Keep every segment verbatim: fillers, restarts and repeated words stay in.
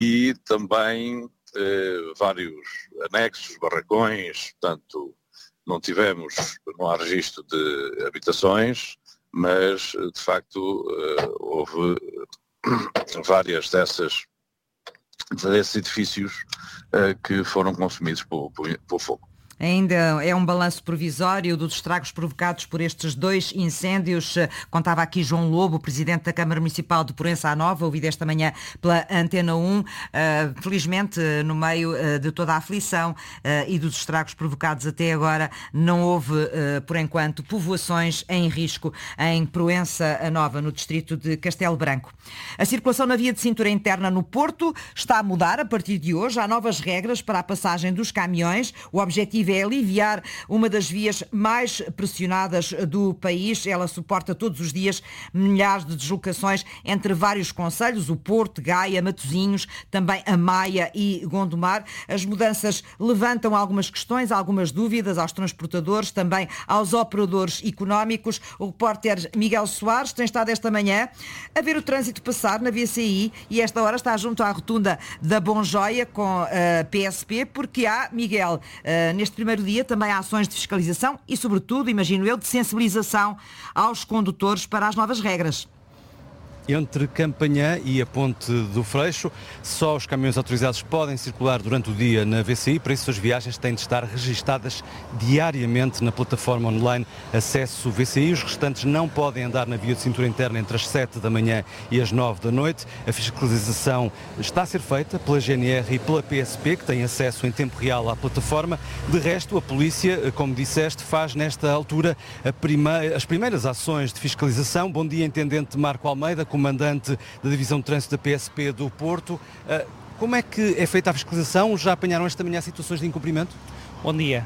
e também eh, vários anexos, barracões, portanto não tivemos, não há registro de habitações, mas de facto eh, houve várias dessas, desses edifícios eh, que foram consumidos por, por, por fogo. Ainda é um balanço provisório dos estragos provocados por estes dois incêndios. Contava aqui João Lobo, presidente da Câmara Municipal de Proença à Nova, ouvido esta manhã pela Antena um. Uh, felizmente, no meio uh, de toda a aflição uh, e dos estragos provocados até agora, não houve, uh, por enquanto, povoações em risco em Proença à Nova, no distrito de Castelo Branco. A circulação na via de cintura interna no Porto está a mudar a partir de hoje. Há novas regras para a passagem dos caminhões. O objetivo é aliviar uma das vias mais pressionadas do país. Ela suporta todos os dias milhares de deslocações entre vários concelhos, o Porto, Gaia, Matosinhos, também a Maia e Gondomar. As mudanças levantam algumas questões, algumas dúvidas aos transportadores, também aos operadores económicos. O repórter Miguel Soares tem estado esta manhã a ver o trânsito passar na V C I e esta hora está junto à rotunda da Bonjoia com a P S P, porque há, Miguel, neste primeiro dia também há ações de fiscalização e, sobretudo, imagino eu, de sensibilização aos condutores para as novas regras. Entre Campanhã e a Ponte do Freixo, só os caminhões autorizados podem circular durante o dia na V C I, por isso as viagens têm de estar registadas diariamente na plataforma online Acesso V C I. Os restantes não podem andar na via de cintura interna entre as sete da manhã e as nove da noite. A fiscalização está a ser feita pela G N R e pela P S P, que têm acesso em tempo real à plataforma. De resto, a polícia, como disseste, faz nesta altura a primeira, as primeiras ações de fiscalização. Bom dia, Intendente Marco Almeida, comandante da Divisão de Trânsito da P S P do Porto. Como é que é feita a fiscalização? Já apanharam esta manhã situações de incumprimento? Bom dia.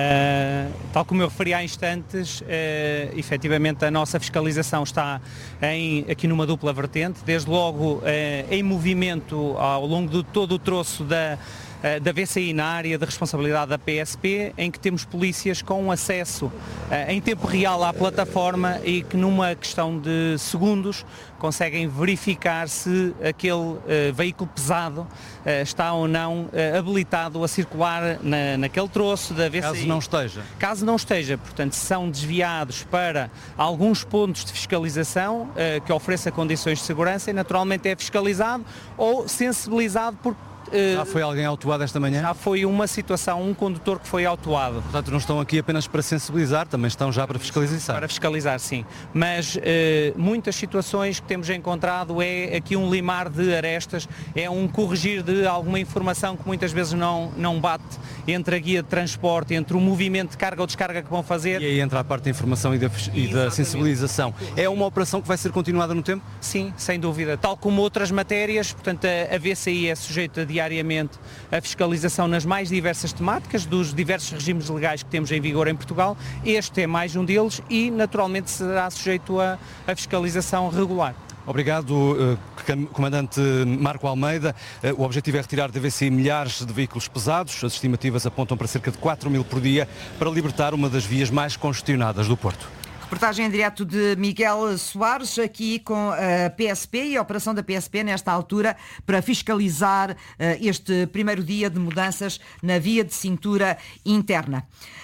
Uh, tal como eu referi há instantes, uh, efetivamente a nossa fiscalização está em, aqui numa dupla vertente, desde logo uh, em movimento ao longo de todo o troço da da V C I na área de responsabilidade da P S P, em que temos polícias com acesso uh, em tempo real à plataforma e que numa questão de segundos conseguem verificar se aquele uh, veículo pesado uh, está ou não uh, habilitado a circular na, naquele troço da V C I. Caso não esteja. Caso não esteja, portanto, são desviados para alguns pontos de fiscalização uh, que ofereça condições de segurança e naturalmente é fiscalizado ou sensibilizado por Já foi alguém autuado esta manhã? Já foi uma situação, um condutor que foi autuado. Portanto, não estão aqui apenas para sensibilizar, também estão já para fiscalizar. Para fiscalizar, sim. Mas eh, muitas situações que temos encontrado é aqui um limar de arestas, é um corrigir de alguma informação que muitas vezes não, não bate entre a guia de transporte, entre o movimento de carga ou descarga que vão fazer. E aí entra a parte da informação e da, e da sensibilização. É uma operação que vai ser continuada no tempo? Sim, sem dúvida. Tal como outras matérias, portanto, a, a V C I é sujeita de diariamente a fiscalização nas mais diversas temáticas dos diversos regimes legais que temos em vigor em Portugal. Este é mais um deles e naturalmente será sujeito a, a fiscalização regular. Obrigado, Comandante Marco Almeida. O objetivo é retirar da V C I milhares de veículos pesados. As estimativas apontam para cerca de quatro mil por dia para libertar uma das vias mais congestionadas do Porto. Reportagem em direto de Miguel Soares, aqui com a P S P e a operação da P S P nesta altura para fiscalizar uh, este primeiro dia de mudanças na via de cintura interna.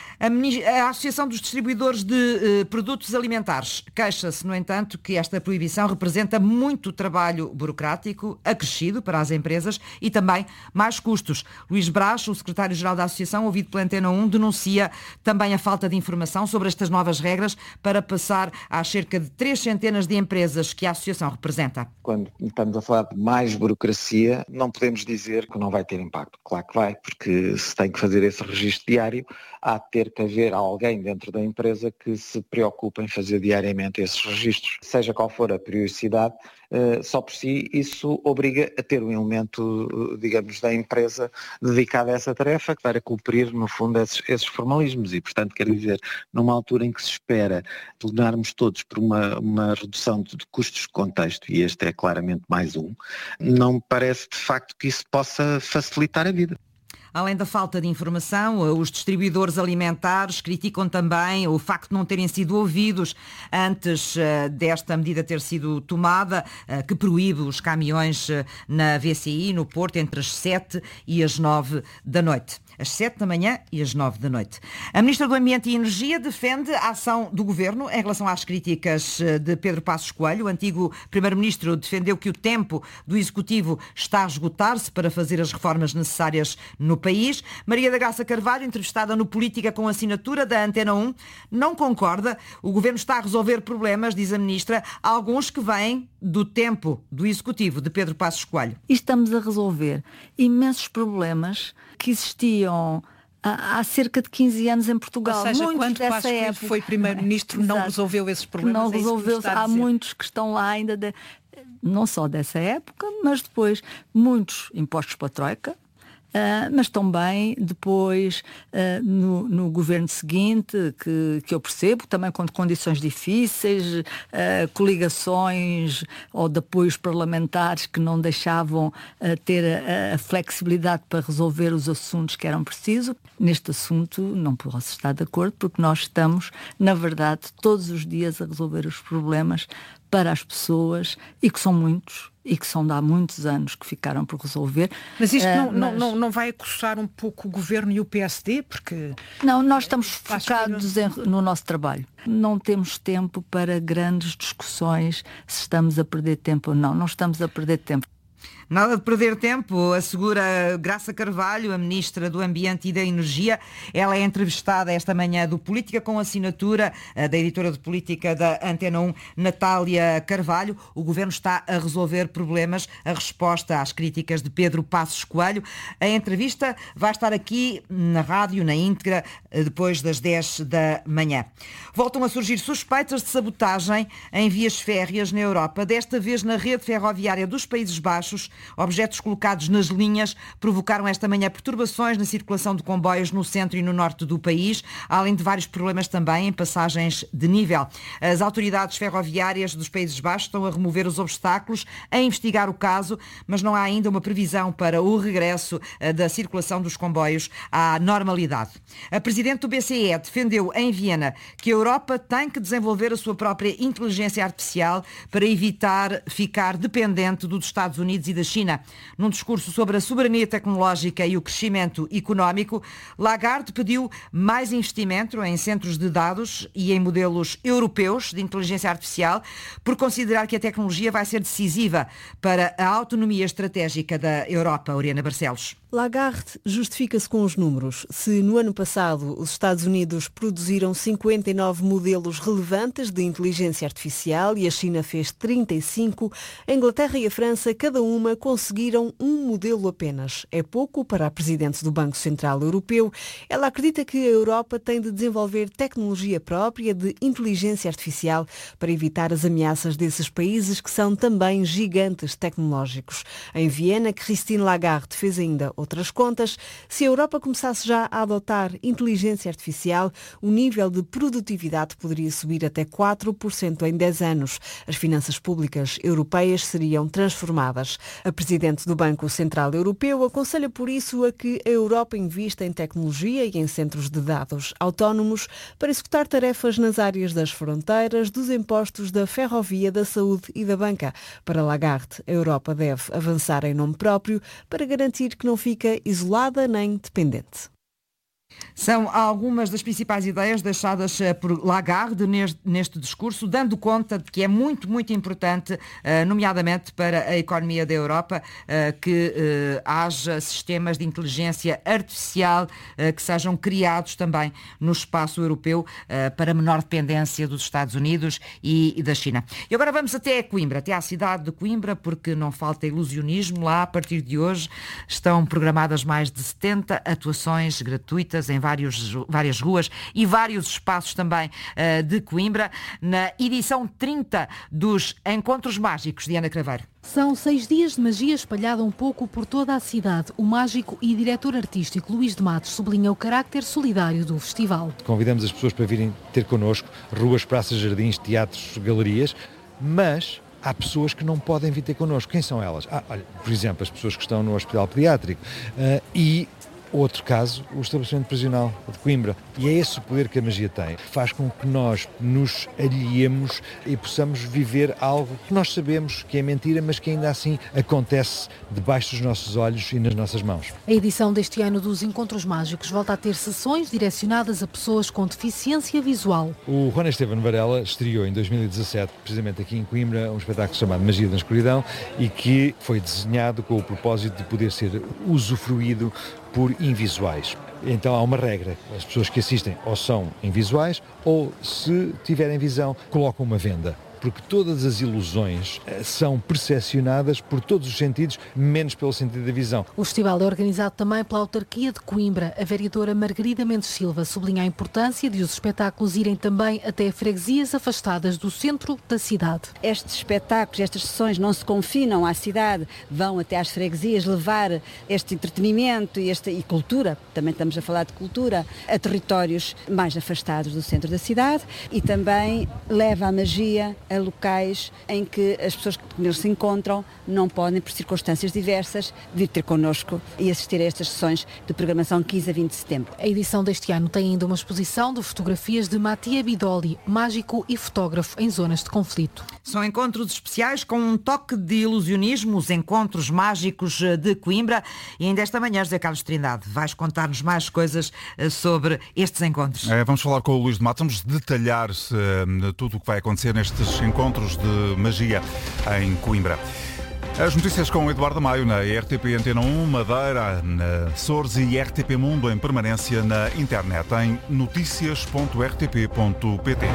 A Associação dos Distribuidores de uh, Produtos Alimentares queixa-se, no entanto, que esta proibição representa muito trabalho burocrático acrescido para as empresas e também mais custos. Luís Brás, o secretário-geral da Associação, ouvido pela Antena um, denuncia também a falta de informação sobre estas novas regras para passar às cerca de três centenas de empresas que a Associação representa. Quando estamos a falar de mais burocracia, não podemos dizer que não vai ter impacto. Claro que vai, porque se tem que fazer esse registro diário, há de ter que haver alguém dentro da empresa que se preocupe em fazer diariamente esses registros. Seja qual for a periodicidade, só por si isso obriga a ter um elemento, digamos, da empresa dedicado a essa tarefa, que vai cumprir, no fundo, esses, esses formalismos. E, portanto, quero dizer, numa altura em que se espera tornarmos todos por uma, uma redução de custos de contexto, e este é claramente mais um, não me parece, de facto, que isso possa facilitar a vida. Além da falta de informação, os distribuidores alimentares criticam também o facto de não terem sido ouvidos antes uh, desta medida ter sido tomada, uh, que proíbe os caminhões uh, na V C I, no Porto, entre as sete e as nove da noite. Às sete da manhã e às nove da noite. A Ministra do Ambiente e Energia defende a ação do Governo em relação às críticas de Pedro Passos Coelho. O antigo Primeiro-Ministro defendeu que o tempo do Executivo está a esgotar-se para fazer as reformas necessárias no país. Maria da Graça Carvalho, entrevistada no Política com assinatura da Antena um, não concorda. O Governo está a resolver problemas, diz a Ministra, alguns que vêm do tempo do Executivo de Pedro Passos Coelho. E estamos a resolver imensos problemas que existiam há, há cerca de quinze anos em Portugal. Ou seja, muitos quando dessa Passos Coelho época foi Primeiro-Ministro, não resolveu esses problemas. Não resolveu. É há muitos que estão lá ainda, de, não só dessa época, mas depois muitos impostos para a Troika. Uh, mas também depois uh, no, no governo seguinte, que, que eu percebo, também com condições difíceis, uh, coligações ou de apoios parlamentares que não deixavam uh, ter a, a flexibilidade para resolver os assuntos que eram precisos. Neste assunto não posso estar de acordo, porque nós estamos, na verdade, todos os dias a resolver os problemas para as pessoas, e que são muitos, e que são de há muitos anos que ficaram por resolver. Mas isto não, uh, mas... não, não vai acossar um pouco o Governo e o P S D? Porque... Não, nós estamos focados em, no nosso trabalho. Não temos tempo para grandes discussões se estamos a perder tempo ou não. Não estamos a perder tempo. Nada de perder tempo, assegura Graça Carvalho, a Ministra do Ambiente e da Energia. Ela é entrevistada esta manhã do Política com assinatura da editora de Política da Antena um, Natália Carvalho. O Governo está a resolver problemas, a resposta às críticas de Pedro Passos Coelho. A entrevista vai estar aqui na rádio, na íntegra, depois das dez da manhã. Voltam a surgir suspeitas de sabotagem em vias férreas na Europa, desta vez na rede ferroviária dos Países Baixos. Objetos colocados nas linhas provocaram esta manhã perturbações na circulação de comboios no centro e no norte do país, além de vários problemas também em passagens de nível. As autoridades ferroviárias dos Países Baixos estão a remover os obstáculos, a investigar o caso, mas não há ainda uma previsão para o regresso da circulação dos comboios à normalidade. A Presidente do B C E defendeu em Viena que a Europa tem que desenvolver a sua própria inteligência artificial para evitar ficar dependente dos Estados Unidos e da China. Num discurso sobre a soberania tecnológica e o crescimento económico, Lagarde pediu mais investimento em centros de dados e em modelos europeus de inteligência artificial, por considerar que a tecnologia vai ser decisiva para a autonomia estratégica da Europa. Oriana Barcelos. Lagarde justifica-se com os números. Se no ano passado os Estados Unidos produziram cinquenta e nove modelos relevantes de inteligência artificial e a China fez trinta e cinco, a Inglaterra e a França, cada uma, conseguiram um modelo apenas. É pouco para a Presidente do Banco Central Europeu. Ela acredita que a Europa tem de desenvolver tecnologia própria de inteligência artificial para evitar as ameaças desses países que são também gigantes tecnológicos. Em Viena, Christine Lagarde fez ainda outras contas. Se a Europa começasse já a adotar inteligência artificial, o nível de produtividade poderia subir até quatro por cento em dez anos. As finanças públicas europeias seriam transformadas. A Presidente do Banco Central Europeu aconselha por isso a que a Europa invista em tecnologia e em centros de dados autónomos para executar tarefas nas áreas das fronteiras, dos impostos, da ferrovia, da saúde e da banca. Para Lagarde, a Europa deve avançar em nome próprio para garantir que não fica isolada nem dependente. São algumas das principais ideias deixadas por Lagarde neste, neste discurso, dando conta de que é muito, muito importante, nomeadamente para a economia da Europa, que haja sistemas de inteligência artificial que sejam criados também no espaço europeu para menor dependência dos Estados Unidos e da China. E agora vamos até Coimbra, até à cidade de Coimbra, porque não falta ilusionismo lá. A partir de hoje estão programadas mais de setenta atuações gratuitas em vários, várias ruas e vários espaços também uh, de Coimbra, na edição trinta dos Encontros Mágicos de Ana Craveiro. São seis dias de magia espalhada um pouco por toda a cidade. O mágico e diretor artístico Luís de Matos sublinha o carácter solidário do festival. Convidamos as pessoas para virem ter connosco, ruas, praças, jardins, teatros, galerias, mas há pessoas que não podem vir ter connosco. Quem são elas? Ah, olha, por exemplo, as pessoas que estão no hospital pediátrico uh, e Outro caso, o estabelecimento prisional de Coimbra. E é esse o poder que a magia tem. Faz com que nós nos alheiemos e possamos viver algo que nós sabemos que é mentira, mas que ainda assim acontece debaixo dos nossos olhos e nas nossas mãos. A edição deste ano dos Encontros Mágicos volta a ter sessões direcionadas a pessoas com deficiência visual. O Juan Esteban Varela estreou em dois mil e dezassete, precisamente aqui em Coimbra, um espetáculo chamado Magia da Escuridão e que foi desenhado com o propósito de poder ser usufruído por invisuais. Então há uma regra, as pessoas que assistem ou são invisuais ou, se tiverem visão, colocam uma venda. Porque todas as ilusões são percepcionadas por todos os sentidos, menos pelo sentido da visão. O festival é organizado também pela autarquia de Coimbra. A vereadora Margarida Mendes Silva sublinha a importância de os espetáculos irem também até freguesias afastadas do centro da cidade. Estes espetáculos, estas sessões não se confinam à cidade, vão até às freguesias levar este entretenimento e, esta, e cultura, também estamos a falar de cultura, a territórios mais afastados do centro da cidade e também leva a magia a locais em que as pessoas que neles se encontram não podem, por circunstâncias diversas, vir ter connosco e assistir a estas sessões de programação quinze a vinte de setembro. A edição deste ano tem ainda uma exposição de fotografias de Mattia Bidoli, mágico e fotógrafo em zonas de conflito. São encontros especiais com um toque de ilusionismo, os Encontros Mágicos de Coimbra. E ainda esta manhã, José Carlos Trindade, vais contar-nos mais coisas sobre estes encontros. É, vamos falar com o Luís de Matos, vamos detalhar uh, tudo o que vai acontecer nestes encontros de magia em Coimbra. As notícias com o Eduardo Maio na R T P Antena um, Madeira, na Açores e R T P Mundo em permanência na internet em noticias ponto r t p ponto p t.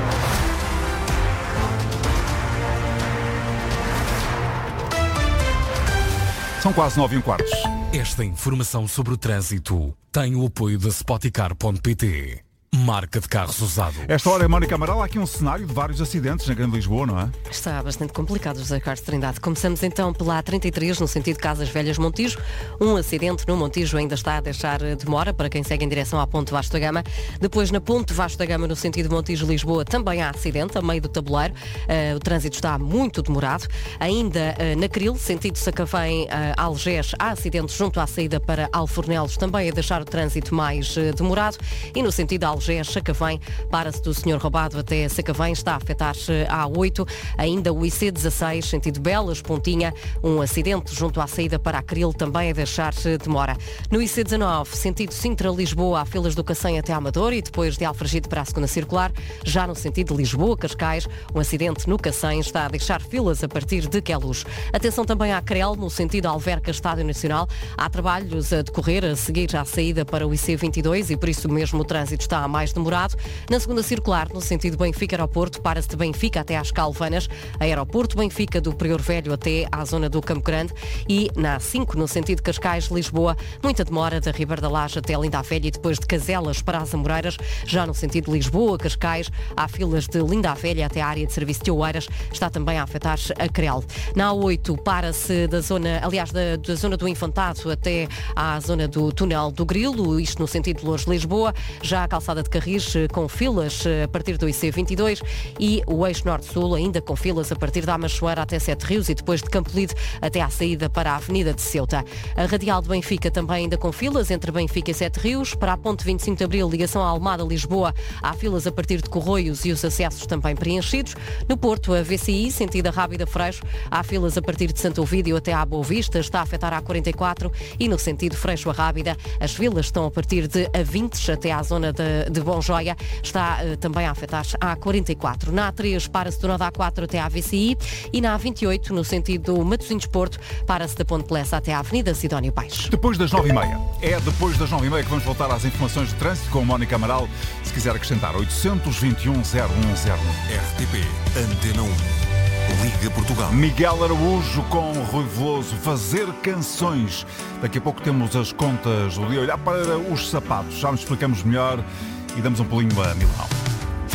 São quase nove e um quarto. Esta informação sobre o trânsito tem o apoio da Spoticar ponto p t. Marca de carros usado. Esta hora é Mónica Amaral. Há aqui um cenário de vários acidentes na Grande Lisboa, não é? Está bastante complicado, José Carlos Trindade. Começamos então pela A trinta e três, no sentido Casas Velhas Montijo. Um acidente no Montijo ainda está a deixar demora para quem segue em direção à Ponte Vasco da Gama. Depois, na Ponte Vasco da Gama, no sentido Montijo-Lisboa, também há acidente, a meio do tabuleiro. Uh, o trânsito está muito demorado. Ainda uh, na Cril, sentido Sacavém-Algés, uh, há acidente junto à saída para Alfornelos, também a deixar o trânsito mais uh, demorado. E no sentido Algés, Sacavém, para-se do senhor Roubado até Sacavém, está a afetar-se a A oito. Ainda o I C dezasseis, sentido Belas, Pontinha, um acidente junto à saída para a Cril, também a deixar-se demora. No I C dezanove, sentido Sintra-Lisboa, há filas do Cacém até Amador e depois de Alfragide para a segunda circular. Já no sentido Lisboa-Cascais, um acidente no Cacém está a deixar filas a partir de Queluz. Atenção também à Crel, no sentido Alverca-Estádio Nacional. Há trabalhos a decorrer a seguir à saída para o I C vinte e dois e por isso mesmo o trânsito está a mais demorado. Na segunda circular, no sentido Benfica-Aeroporto, para-se de Benfica até às Calvanas, Aeroporto Benfica do Prior Velho até à zona do Campo Grande e na A cinco, no sentido Cascais-Lisboa, muita demora da Ribeira da Laje até Linda a Velha e depois de Caselas para as Amoreiras. Já no sentido Lisboa-Cascais, há filas de Linda a Velha até a área de serviço de Oeiras, está também a afetar a Crel. Na A oito, para-se da zona, aliás, da, da zona do Infantado até à zona do Túnel do Grilo, isto no sentido de Loures-Lisboa. Já a calçada de Carris com filas a partir do I C vinte e dois e o eixo norte-sul ainda com filas a partir da Amachoeira até Sete Rios e depois de Campolide até à saída para a Avenida de Ceuta. A Radial de Benfica também ainda com filas entre Benfica e Sete Rios. Para a Ponte vinte e cinco de Abril, ligação à Almada-Lisboa, há filas a partir de Corroios e os acessos também preenchidos. No Porto, a V C I, sentido Rábida-Freixo, há filas a partir de Santo Ovídio até à Boa Vista, está a afetar a A quarenta e quatro e no sentido Freixo a Rábida, as filas estão a partir de A vinte até à zona de, de Bom Joia, está uh, também a afetar a A quarenta e quatro. Na A três, para-se do nó da A quatro até à V C I e na A vinte e oito, no sentido Matosinhos-Porto, para-se da Ponte Lessa até à Avenida Sidónio Paes. Depois das nove e meia. É depois das nove e meia que vamos voltar às informações de trânsito com a Mónica Amaral. Se quiser acrescentar, oitocentos e vinte e um, zero um zero um. R T P Antena um. Liga Portugal. Miguel Araújo com Rui Veloso, fazer canções. Daqui a pouco temos as contas do dia. Olhar para os sapatos. Já nos explicamos melhor e damos um pulinho a Milão.